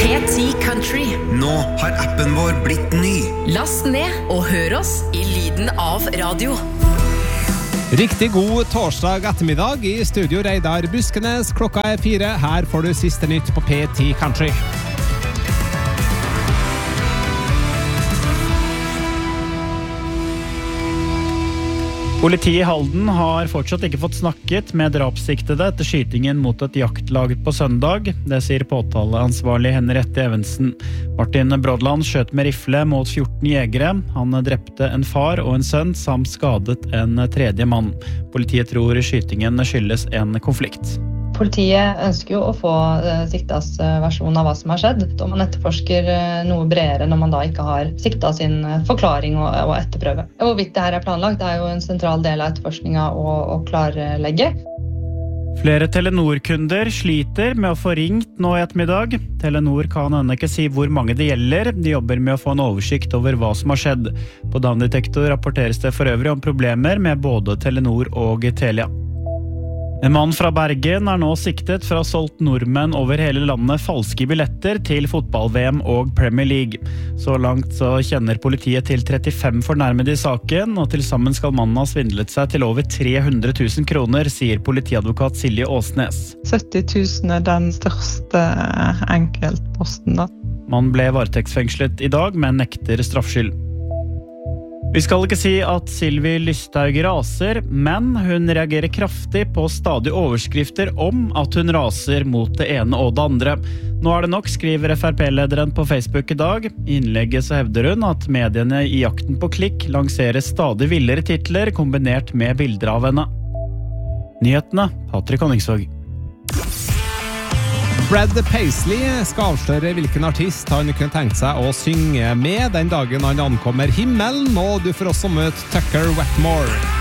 P10 Country. Nå har appen vår blitt ny. Last ned og hør oss i lyden av radio. Riktig god torsdag ettermiddag i studio Reidar Buskenes. Klokka 4. Her får du siste nytt på P10 Country. Politiet i Halden har fortsatt ikke fått snakket med drapssiktede etter skytingen mot et jaktlag på søndag. Det sier påtaleansvarlig Henriette Evensen. Martin Brodland skjøt med rifle mot 14 jegere. Han drepte en far og en sønn samt skadet en tredje mann. Politiet tror skytingen skyldes en konflikt. Politiet ønsker jo å få siktas versjon av hva som har skjedd, og man etterforsker noe bredere når man da ikke har sikta sin forklaring og etterprøve. Hvorvidt det her er planlagt, er jo en sentral del av etterforskningen å klarlegge. Flere Telenor-kunder sliter med å få ringt nå i ettermiddag. Telenor kan ennå ikke si hvor mange det gjelder. De jobber med å få en oversikt over hva som har skjedd. På Dandetektor rapporteres det for øvrig om problemer med både Telenor og Telia. En mann fra Bergen er nå siktet for å ha solgt nordmenn over hele landet falske billetter til fotball-VM og Premier League. Så langt så kjenner politiet til 35 fornærmede i saken, og til sammen skal mannen ha svindlet seg til over 300 000 kroner, sier politiadvokat Silje Åsnes. 70 000 er den største enkeltposten da. Man ble varetektsfengslet i dag, men nekter straffskyld. Vi skal ikke si at Sylvi Lysthaug raser, men hun reagerer kraftig på stadig overskrifter om at hun raser mot det ene og det andre. Nå er det nok, skriver FRP-lederen på Facebook i dag. I innlegget så hevder hun at mediene i jakten på klikk lanserer stadig villere titler kombinert med bilder av henne. Nyhetene, Patrick Honningsvåg. Brad Paisley skal avsløre hvilken artist han kunne tenkt seg å synge med den dagen han ankommer himmelen, og du får også møte Tucker Wetmore.